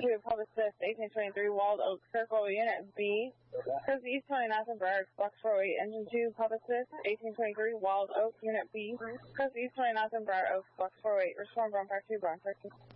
2, Public Assist, 1823, Walled Oak Circle, Unit B. Coast East 29th and Broward, Box 408, Engine 2, Public Assist, 1823, Walled Oak, Unit B. Coast East 29th and Broward Oaks, Box 408, Respond, Brown Park 2, Brown Park 2.